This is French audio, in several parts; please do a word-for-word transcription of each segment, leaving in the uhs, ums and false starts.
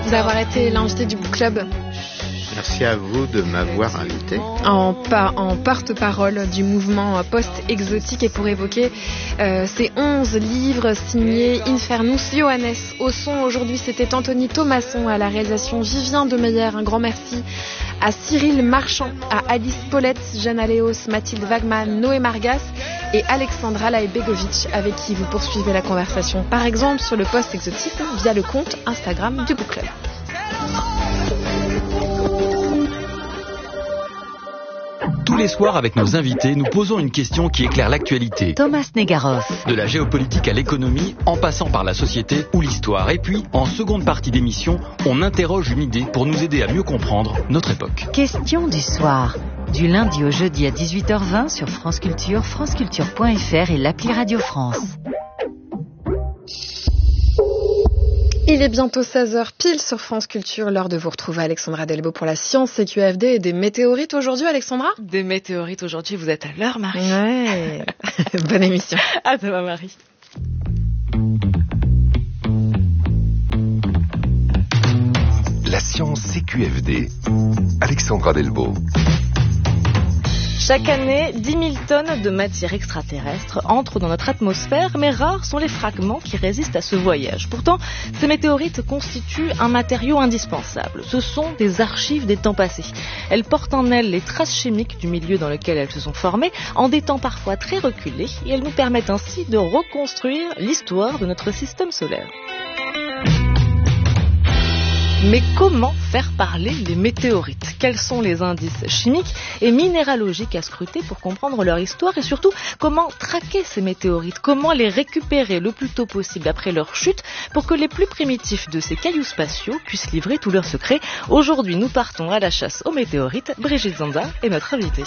d'avoir été l'invité du Book Club. Merci à vous de m'avoir invité. En, pa- en porte-parole du mouvement post-exotique et pour évoquer euh, ces onze livres signés Infernus. Johannes au son, aujourd'hui c'était Anthony Thomasson, à la réalisation Vivien Demeyer. Un grand merci à Cyril Marchand, à Alice Paulette, Jeanne Aléos, Mathilde Wagman, Noé Margas et Alexandra Laebegovic, avec qui vous poursuivez la conversation, par exemple sur le post-exotique via le compte Instagram du Book Club. Tous les soirs, avec nos invités, nous posons une question qui éclaire l'actualité. Thomas Negaroff. De la géopolitique à l'économie, en passant par la société ou l'histoire. Et puis, en seconde partie d'émission, on interroge une idée pour nous aider à mieux comprendre notre époque. Question du soir. Du lundi au jeudi à dix-huit heures vingt sur France Culture, franceculture point f r et l'appli Radio France. Il est bientôt seize heures pile sur France Culture, l'heure de vous retrouver Alexandra Delbo pour la science, C Q F D et des météorites aujourd'hui, Alexandra. Des météorites aujourd'hui, vous êtes à l'heure, Marie. Ouais. Bonne émission. À demain, Marie. La science C Q F D. Alexandra Delbo. Chaque année, dix mille tonnes de matière extraterrestre entrent dans notre atmosphère, mais rares sont les fragments qui résistent à ce voyage. Pourtant, ces météorites constituent un matériau indispensable. Ce sont des archives des temps passés. Elles portent en elles les traces chimiques du milieu dans lequel elles se sont formées, en des temps parfois très reculés, et elles nous permettent ainsi de reconstruire l'histoire de notre système solaire. Mais comment faire parler les météorites ? Quels sont les indices chimiques et minéralogiques à scruter pour comprendre leur histoire et surtout comment traquer ces météorites ? Comment les récupérer le plus tôt possible après leur chute pour que les plus primitifs de ces cailloux spatiaux puissent livrer tous leurs secrets ? Aujourd'hui, nous partons à la chasse aux météorites. Brigitte Zanda est notre invitée.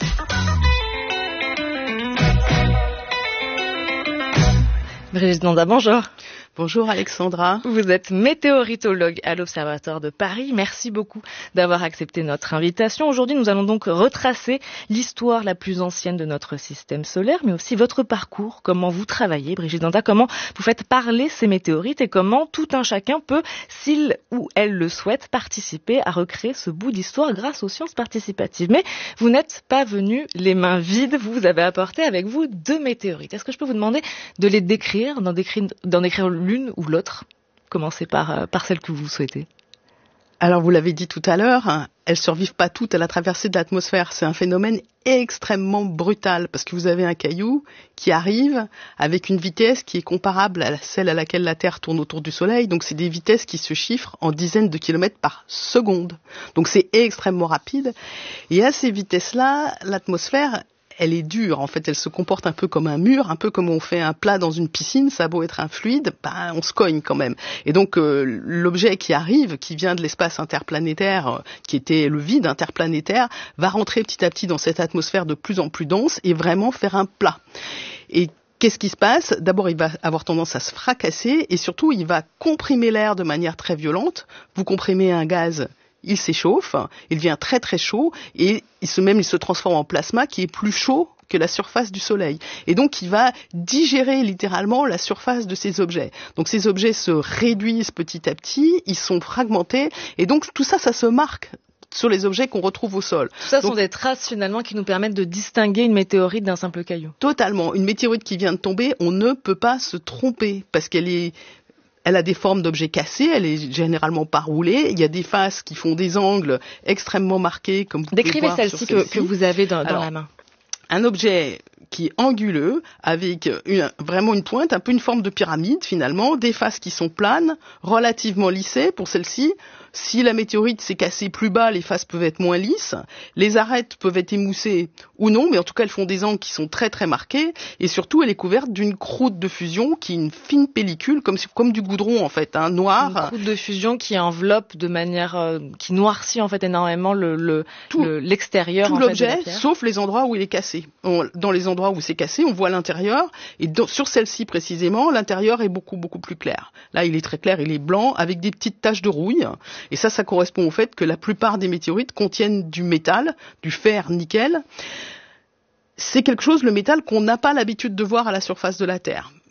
Brigitte Zanda, bonjour. Bonjour Alexandra. Vous êtes météoritologue à l'Observatoire de Paris. Merci beaucoup d'avoir accepté notre invitation. Aujourd'hui, nous allons donc retracer l'histoire la plus ancienne de notre système solaire, mais aussi votre parcours, comment vous travaillez, Brigitte Zanda, comment vous faites parler ces météorites et comment tout un chacun peut, s'il ou elle le souhaite, participer à recréer ce bout d'histoire grâce aux sciences participatives. Mais vous n'êtes pas venu les mains vides, vous avez apporté avec vous deux météorites. Est-ce que je peux vous demander de les décrire, d'en décrire, d'en décrire l'une ou l'autre? Commencez par, par celle que vous souhaitez. Alors, vous l'avez dit tout à l'heure, elles survivent pas toutes à la traversée de l'atmosphère. C'est un phénomène extrêmement brutal parce que vous avez un caillou qui arrive avec une vitesse qui est comparable à celle à laquelle la Terre tourne autour du Soleil. Donc, c'est des vitesses qui se chiffrent en dizaines de kilomètres par seconde. Donc, c'est extrêmement rapide. Et à ces vitesses-là, l'atmosphère, elle est dure, en fait, elle se comporte un peu comme un mur, un peu comme on fait un plat dans une piscine, ça a beau être un fluide, ben, on se cogne quand même. Et donc, euh, l'objet qui arrive, qui vient de l'espace interplanétaire, euh, qui était le vide interplanétaire, va rentrer petit à petit dans cette atmosphère de plus en plus dense et vraiment faire un plat. Et qu'est-ce qui se passe ? D'abord, il va avoir tendance à se fracasser et surtout, il va comprimer l'air de manière très violente. Vous comprimez un gaz, il s'échauffe, il devient très très chaud et il se, même il se transforme en plasma qui est plus chaud que la surface du Soleil. Et donc il va digérer littéralement la surface de ces objets. Donc ces objets se réduisent petit à petit, ils sont fragmentés et donc tout ça, ça se marque sur les objets qu'on retrouve au sol. Tout ça donc, sont des traces finalement qui nous permettent de distinguer une météorite d'un simple caillou. Totalement. Une météorite qui vient de tomber, on ne peut pas se tromper parce qu'elle est... Elle a des formes d'objets cassés, elle est généralement pas roulée. Il y a des faces qui font des angles extrêmement marqués, comme vous Décrivez pouvez voir celle-ci sur que, celle-ci. que vous avez dans, dans Alors, la main. Un objet qui est anguleux, avec une, vraiment une pointe, un peu une forme de pyramide finalement, des faces qui sont planes, relativement lissées pour celle-ci. Si la météorite s'est cassée plus bas, les faces peuvent être moins lisses. Les arêtes peuvent être émoussées ou non, mais en tout cas, elles font des angles qui sont très très marqués. Et surtout, elle est couverte d'une croûte de fusion qui est une fine pellicule, comme, comme du goudron en fait, hein, noir. Une croûte de fusion qui enveloppe de manière, euh, qui noircit en fait énormément le, le, tout, le, l'extérieur. Tout en l'objet, fait, de la pierre. sauf les endroits où il est cassé. On, dans les endroits où c'est cassé, on voit l'intérieur. Et dans, sur celle-ci précisément, l'intérieur est beaucoup beaucoup plus clair. Là, il est très clair, il est blanc avec des petites taches de rouille. Et ça, ça correspond au fait que la plupart des météorites contiennent du métal, du fer, nickel. C'est quelque chose, le métal, qu'on n'a pas l'habitude de voir à la surface de la Terre.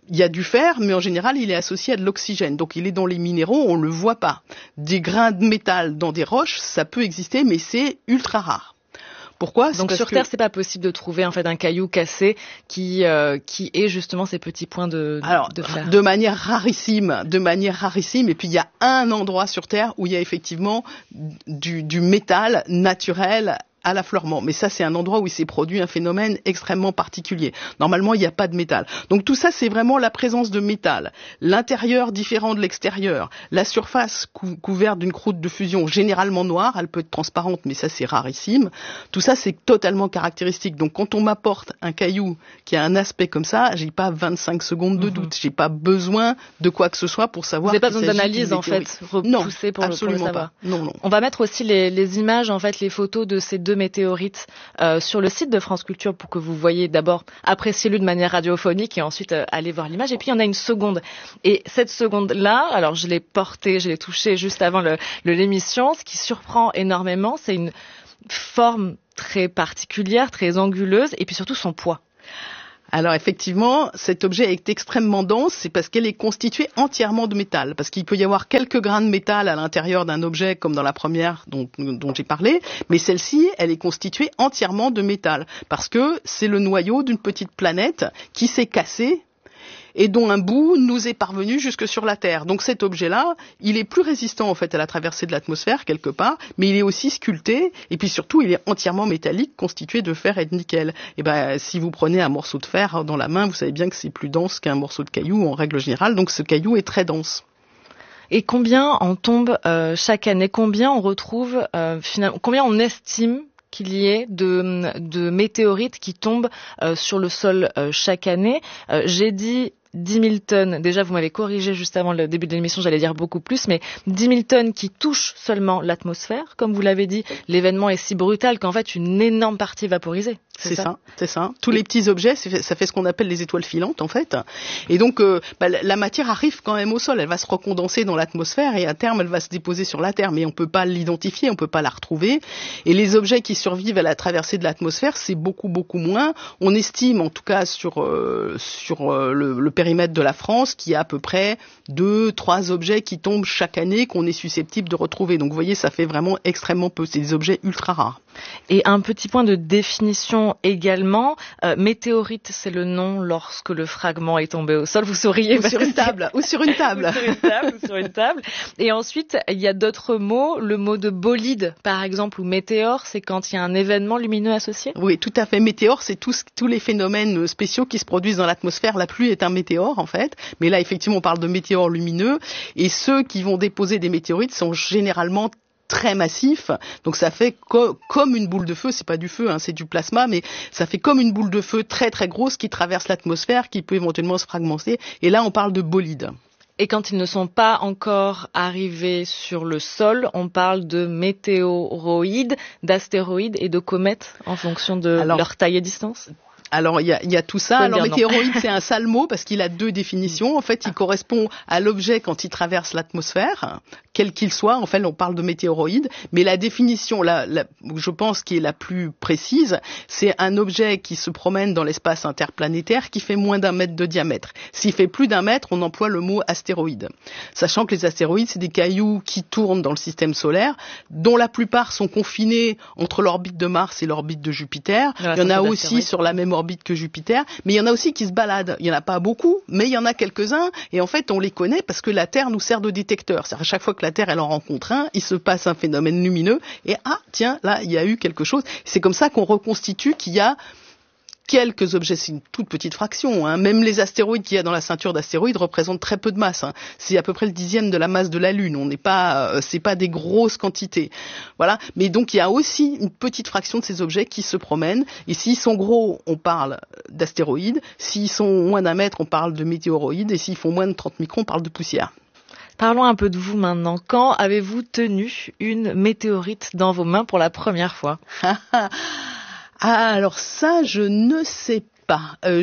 il y a du fer, mais en général, il est associé à de l'oxygène. Donc, il est dans les minéraux, on le voit pas. Des grains de métal dans des roches, ça peut exister, mais c'est ultra rare. Pourquoi ? Donc sur Terre, que... c'est pas possible de trouver en fait un caillou cassé qui euh, qui ait justement ces petits points de, Alors, de fer. De manière rarissime, de manière rarissime. Et puis il y a un endroit sur Terre où il y a effectivement du, du métal naturel à l'affleurement. Mais ça, c'est un endroit où il s'est produit un phénomène extrêmement particulier. Normalement, il n'y a pas de métal. Donc tout ça, c'est vraiment la présence de métal. L'intérieur différent de l'extérieur. La surface cou- couverte d'une croûte de fusion généralement noire. Elle peut être transparente, mais ça, c'est rarissime. Tout ça, c'est totalement caractéristique. Donc quand on m'apporte un caillou qui a un aspect comme ça, j'ai pas vingt-cinq secondes de doute. Mm-hmm. J'ai pas besoin de quoi que ce soit pour savoir. Vous n'avez pas besoin d'analyse, en fait, repoussée pour, absolument le, pour le savoir. Pas. Non, non. On va mettre aussi les, les images, en fait, les photos de ces deux météorites euh, sur le site de France Culture pour que vous voyez d'abord, appréciez-le de manière radiophonique et ensuite euh, allez voir l'image. Et puis il y en a une seconde. Et cette seconde-là, alors je l'ai portée, je l'ai touchée juste avant le, le, l'émission. Ce qui surprend énormément, c'est une forme très particulière, très anguleuse et puis surtout son poids. Alors effectivement, cet objet est extrêmement dense, c'est parce qu'elle est constituée entièrement de métal. Parce qu'il peut y avoir quelques grains de métal à l'intérieur d'un objet, comme dans la première dont, dont j'ai parlé, mais celle-ci, elle est constituée entièrement de métal. Parce que c'est le noyau d'une petite planète qui s'est cassée et dont un bout nous est parvenu jusque sur la Terre. Donc cet objet-là, il est plus résistant en fait à la traversée de l'atmosphère quelque part, mais il est aussi sculpté, et puis surtout il est entièrement métallique, constitué de fer et de nickel. Et ben si vous prenez un morceau de fer dans la main, vous savez bien que c'est plus dense qu'un morceau de caillou en règle générale, donc ce caillou est très dense. Et combien en tombe euh, chaque année ? Combien on retrouve, euh, finalement, combien on estime qu'il y ait de, de météorites qui tombent euh, sur le sol euh, chaque année ? euh, J'ai dit dix mille tonnes. Déjà, vous m'avez corrigé juste avant le début de l'émission, j'allais dire beaucoup plus, mais dix mille tonnes qui touchent seulement l'atmosphère. Comme vous l'avez dit, l'événement est si brutal qu'en fait, une énorme partie vaporisée. C'est, c'est ça, ça, c'est ça. Tous les petits objets, c'est, ça fait ce qu'on appelle les étoiles filantes, en fait. Et donc, euh, bah, la matière arrive quand même au sol. Elle va se recondenser dans l'atmosphère et à terme, elle va se déposer sur la Terre. Mais on peut pas l'identifier, on peut pas la retrouver. Et les objets qui survivent à la traversée de l'atmosphère, c'est beaucoup, beaucoup moins. On estime, en tout cas, sur, euh, sur euh, le, le périmètre de la France, qu'il y a à peu près deux, trois objets qui tombent chaque année qu'on est susceptible de retrouver. Donc, vous voyez, ça fait vraiment extrêmement peu. C'est des objets ultra rares. Et un petit point de définition également, euh, météorite, c'est le nom lorsque le fragment est tombé au sol. Vous souriez. Ou sur une table. Ou sur une table. ou sur une table. ou sur une table. Et ensuite, il y a d'autres mots. Le mot de bolide, par exemple, ou météore, c'est quand il y a un événement lumineux associé. Oui, tout à fait. Météore, c'est tous, tous les phénomènes spéciaux qui se produisent dans l'atmosphère. La pluie est un météore, en fait. Mais là, effectivement, on parle de météores lumineux. Et ceux qui vont déposer des météorites sont généralement très massif, donc ça fait co- comme une boule de feu, c'est pas du feu, hein, c'est du plasma, mais ça fait comme une boule de feu très très grosse qui traverse l'atmosphère, qui peut éventuellement se fragmenter, et là on parle de bolide. Et quand ils ne sont pas encore arrivés sur le sol, on parle de météoroïdes, d'astéroïdes et de comètes en fonction de Alors, leur taille et distance. Alors il y a, y a tout ça. Alors météoroïde, c'est un sale mot parce qu'il a deux définitions. En fait, il correspond à l'objet quand il traverse l'atmosphère, quel qu'il soit. En fait, on parle de météoroïde. Mais la définition, la, la, je pense, qui est la plus précise, c'est un objet qui se promène dans l'espace interplanétaire qui fait moins d'un mètre de diamètre. S'il fait plus d'un mètre, on emploie le mot astéroïde. Sachant que les astéroïdes, c'est des cailloux qui tournent dans le système solaire, dont la plupart sont confinés entre l'orbite de Mars et l'orbite de Jupiter. Il y en a aussi sur la même orbite que Jupiter, mais il y en a aussi qui se baladent. Il y en a pas beaucoup, mais il y en a quelques-uns, et en fait, on les connaît parce que la Terre nous sert de détecteur. C'est-à-dire à chaque fois que la Terre, elle en rencontre un, il se passe un phénomène lumineux, et ah, tiens, là, il y a eu quelque chose. C'est comme ça qu'on reconstitue qu'il y a quelques objets, c'est une toute petite fraction, hein. Même les astéroïdes qu'il y a dans la ceinture d'astéroïdes représentent très peu de masse, hein. C'est à peu près le dixième de la masse de la Lune. On n'est pas, euh, c'est pas des grosses quantités. Voilà. Mais donc, il y a aussi une petite fraction de ces objets qui se promènent. Et s'ils sont gros, on parle d'astéroïdes. S'ils sont moins d'un mètre, on parle de météoroïdes. Et s'ils font moins de trente microns, on parle de poussière. Parlons un peu de vous maintenant. Quand avez-vous tenu une météorite dans vos mains pour la première fois? Ah, alors ça, je ne sais pas. Euh, je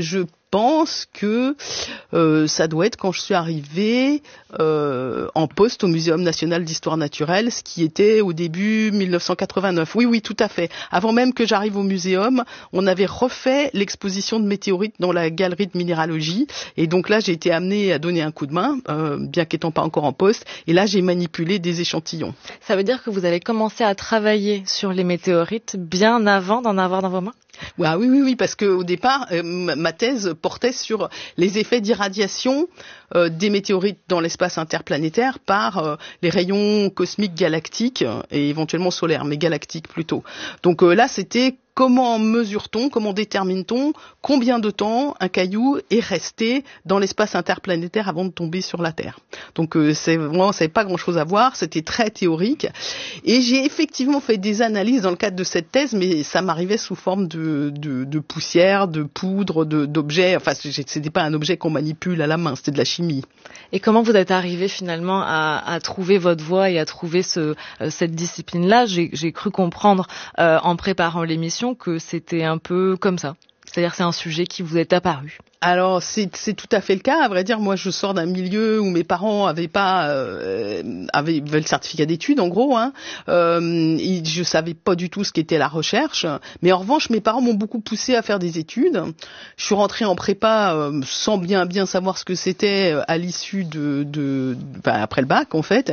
pense que euh, ça doit être quand je suis arrivée euh, en poste au Muséum national d'histoire naturelle, ce qui était au début dix-neuf cent quatre-vingt-neuf. Oui, oui, tout à fait. Avant même que j'arrive au muséum, on avait refait l'exposition de météorites dans la galerie de minéralogie. Et donc là, j'ai été amenée à donner un coup de main, euh, bien qu'étant pas encore en poste. Et là, j'ai manipulé des échantillons. Ça veut dire que vous avez commencé à travailler sur les météorites bien avant d'en avoir dans vos mains ? Ah oui, oui, oui, parce qu'au départ, euh, ma thèse portait sur les effets d'irradiation euh, des météorites dans l'espace interplanétaire par euh, les rayons cosmiques galactiques et éventuellement solaires, mais galactiques plutôt. Donc euh, là, c'était comment mesure-t-on, comment détermine-t-on combien de temps un caillou est resté dans l'espace interplanétaire avant de tomber sur la Terre. Donc euh, c'est, moi, ça n'avait pas grand-chose à voir, c'était très théorique. Et j'ai effectivement fait des analyses dans le cadre de cette thèse, mais ça m'arrivait sous forme de, de, de poussière, de poudre, de, d'objets. Enfin, c'était pas un objet qu'on manipule à la main, c'était de la chimie. Et comment vous êtes arrivé finalement à, à trouver votre voie et à trouver ce, euh, cette discipline-là ? J'ai, j'ai cru comprendre euh, en préparant l'émission que c'était un peu comme ça. C'est-à-dire c'est un sujet qui vous est apparu. Alors c'est, c'est tout à fait le cas. À vrai dire, moi je sors d'un milieu où mes parents avaient pas euh, avaient, avaient le certificat d'études en gros. Hein. Euh, et je savais pas du tout ce qu'était la recherche. Mais en revanche, mes parents m'ont beaucoup poussé à faire des études. Je suis rentrée en prépa euh, sans bien bien savoir ce que c'était à l'issue de, de, de enfin, après le bac en fait.